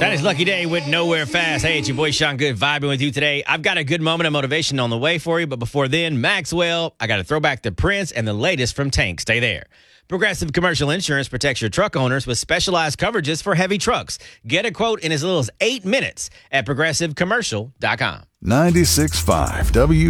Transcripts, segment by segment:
That is Lucky Day with Nowhere Fast. Hey, it's your boy Sean Good vibing with you today. I've got a good moment of motivation on the way for you, but before then, Maxwell, I got to throw back the Prince and the latest from Tank. Stay there. Progressive Commercial Insurance protects your truck owners with specialized coverages for heavy trucks. Get a quote in as little as 8 minutes at progressivecommercial.com. 96.5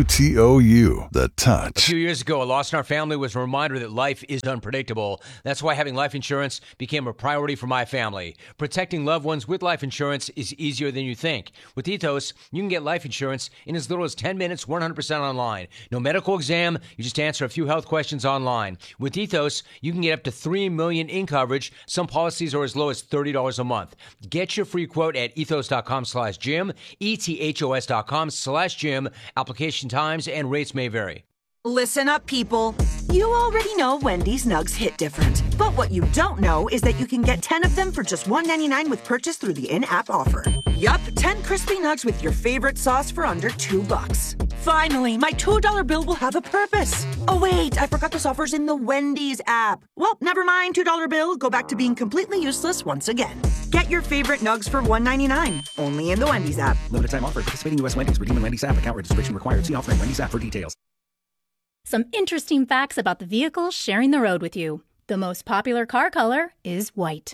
WTOU, The Touch. A few years ago, a loss in our family was a reminder that life is unpredictable. That's why having life insurance became a priority for my family. Protecting loved ones with life insurance is easier than you think. With Ethos, you can get life insurance in as little as 10 minutes, 100% online. No medical exam, you just answer a few health questions online. With Ethos, you can get up to $3 million in coverage. Some policies are as low as $30 a month. Get your free quote at ethos.com/Jim, ethos.com/Jim. Application times and rates may vary. Listen up, people. You already know Wendy's Nugs hit different. But what you don't know is that you can get 10 of them for just $1.99 with purchase through the in-app offer. Yup, 10 crispy nugs with your favorite sauce for under $2. Finally, my $2 bill will have a purpose. Oh wait, I forgot this offer's in the Wendy's app. Well, never mind, $2 bill. Go back to being completely useless once again. Get your favorite nugs for $1.99. Only in the Wendy's app. Limited time offer. Participating U.S. Wendy's. Redeem in Wendy's app. Account registration required. See offer in Wendy's app for details. Some interesting facts about the vehicles sharing the road with you. The most popular car color is white.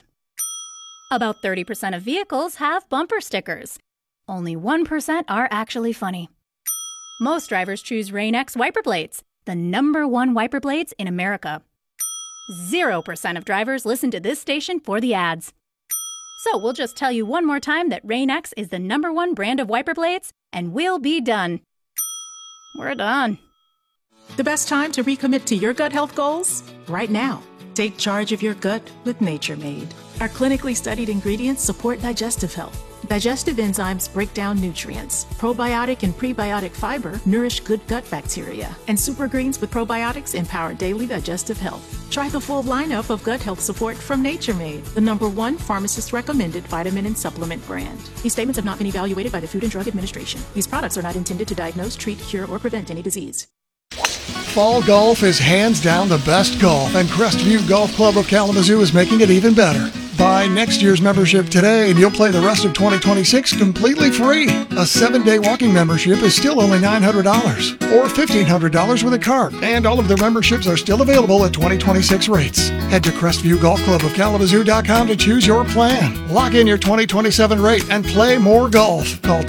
About 30% of vehicles have bumper stickers. Only 1% are actually funny. Most drivers choose Rain-X wiper blades, the #1 wiper blades in America. 0% of drivers listen to this station for the ads. So we'll just tell you one more time that Rain-X is the #1 brand of wiper blades, and we'll be done. We're done. The best time to recommit to your gut health goals? Right now. Take charge of your gut with Nature Made. Our clinically studied ingredients support digestive health. Digestive enzymes break down nutrients. Probiotic and prebiotic fiber nourish good gut bacteria. And super greens with probiotics empower daily digestive health. Try the full lineup of gut health support from Nature Made, the #1 pharmacist-recommended vitamin and supplement brand. These statements have not been evaluated by the Food and Drug Administration. These products are not intended to diagnose, treat, cure, or prevent any disease. Fall golf is hands down the best golf, and Crestview Golf Club of Kalamazoo is making it even better. Buy next year's membership today and you'll play the rest of 2026 completely free. A 7-day walking membership is still only $900 or $1,500 with a cart, and all of their memberships are still available at 2026 rates. Head to CrestviewGolfClubOfKalamazoo.com to choose your plan. Lock in your 2027 rate and play more golf. Call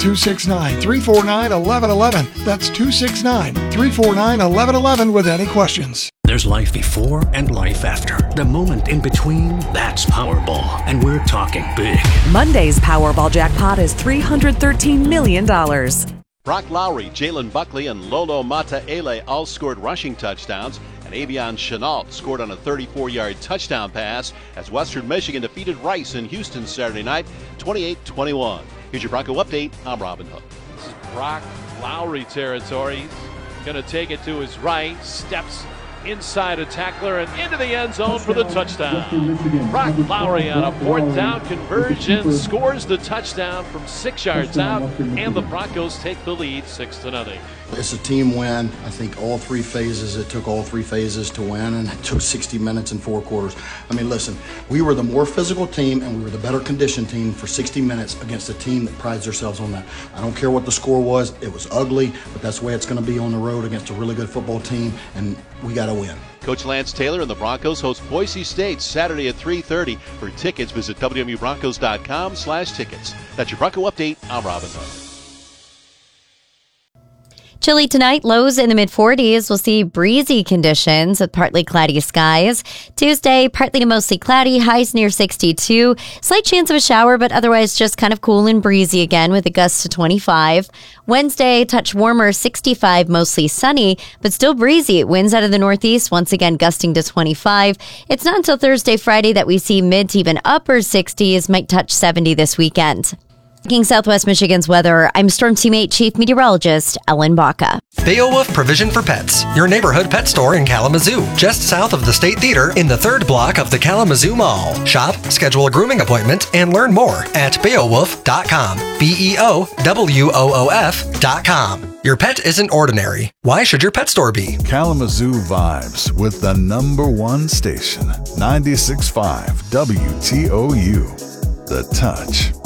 269-349-1111. That's 269-349-1111 with any questions. There's life before and life after. The moment in between, that's Powerball. And we're talking big. Monday's Powerball jackpot is $313 million. Brock Lowry, Jalen Buckley, and Lolo Mataele all scored rushing touchdowns. And Avion Chenault scored on a 34-yard touchdown pass as Western Michigan defeated Rice in Houston Saturday night, 28-21. Here's your Bronco update. I'm Robin Hook. This is Brock Lowry territory. He's going to take it to his right, steps inside a tackler and into the end zone for the touchdown. Brock Lowry on a 4th down conversion scores the touchdown from 6 yards out, and the Broncos take the lead 6-0. It's a team win. I think all 3 phases, it took all 3 phases to win, and it took 60 minutes and 4 quarters. I mean, listen, we were the more physical team and we were the better conditioned team for 60 minutes against a team that prides themselves on that. I don't care what the score was. It was ugly, but that's the way it's going to be on the road against a really good football team, and we got to win. Coach Lance Taylor and the Broncos host Boise State Saturday at 3:30. For tickets, visit WMUBroncos.com/tickets. That's your Bronco update. I'm Robin Hook. Chilly tonight, lows in the mid-40s. We'll see breezy conditions with partly cloudy skies. Tuesday, partly to mostly cloudy, highs near 62. Slight chance of a shower, but otherwise just kind of cool and breezy again with a gust to 25. Wednesday, touch warmer, 65, mostly sunny, but still breezy. Winds out of the northeast, once again gusting to 25. It's not until Thursday, Friday that we see mid to even upper 60s, might touch 70 this weekend. Checking Southwest Michigan's weather, I'm Storm Teammate Chief Meteorologist Ellen Baca. Beowulf Provision for Pets, your neighborhood pet store in Kalamazoo, just south of the State Theater in the 3rd block of the Kalamazoo Mall. Shop, schedule a grooming appointment, and learn more at Beowulf.com. BEOWOOF.com. Your pet isn't ordinary. Why should your pet store be? Kalamazoo vibes with the #1 station, 96.5 WTOU. The Touch.